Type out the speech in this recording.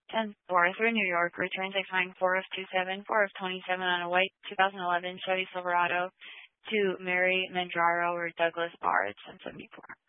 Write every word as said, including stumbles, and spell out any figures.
ten. Laura through New York returns a fine four of two seven, four of twenty-seven on a white two thousand eleven Chevy Silverado to Mary Mandraro or Douglas Barr at ten seventy-four.